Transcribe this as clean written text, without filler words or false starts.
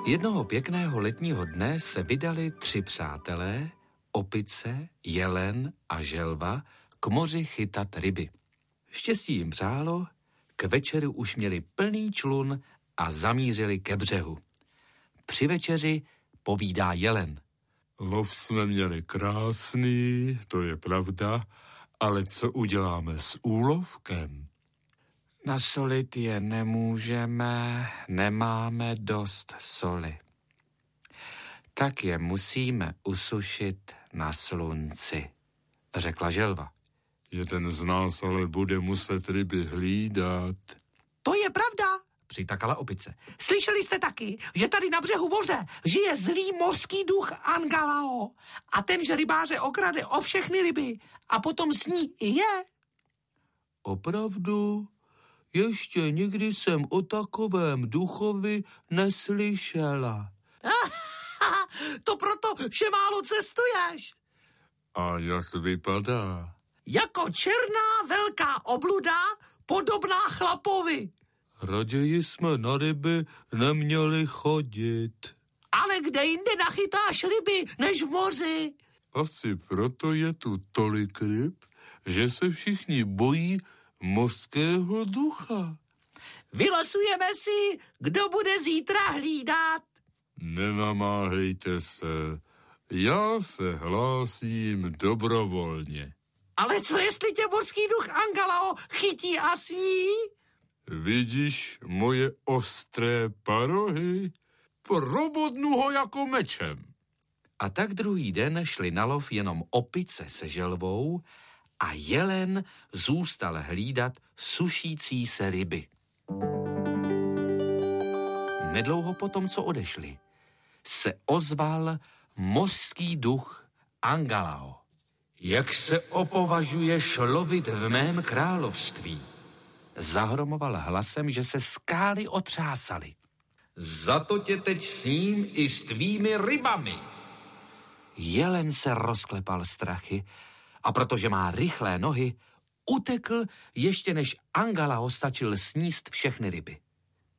Jednoho pěkného letního dne se vydali 3 přátelé, opice, jelen a želva, k moři chytat ryby. Štěstí jim přálo, k večeru už měli plný člun a zamířili ke břehu. Při večeři povídá jelen. Lov jsme měli krásný, to je pravda, ale co uděláme s úlovkem? Nasolit je nemůžeme, nemáme dost soli. Tak je musíme usušit na slunci, řekla želva. Jeden z nás ale bude muset ryby hlídat. To je pravda, přitakala opice. Slyšeli jste taky, že tady na břehu moře žije zlý mořský duch Angalao a ten, že rybáře okrade o všechny ryby a potom sní i je. Opravdu? Ještě nikdy jsem o takovém duchovi neslyšela. To proto, že málo cestuješ. A jak vypadá? Jako černá velká obluda, podobná chlapovi. Raději jsme na ryby neměli chodit. Ale kde jinde nachytáš ryby, než v moři? Asi proto je tu tolik ryb, že se všichni bojí mořského ducha. Vylosujeme si, kdo bude zítra hlídat. Nenamáhejte se, já se hlásím dobrovolně. Ale co jestli tě mořský duch Angalao chytí a sní? Vidíš moje ostré parohy? Probodnu ho jako mečem. A tak druhý den šli na lov jenom opice se želvou a jelen zůstal hlídat sušící se ryby. Nedlouho potom, co odešli, se ozval mořský duch Angalao. Jak se opovažuješ lovit v mém království? Zahromoval hlasem, že se skály otřásaly. Za to tě teď sním i s tvými rybami. Jelen se rozklepal strachy a protože má rychlé nohy, utekl ještě než Angalao stačil sníst všechny ryby.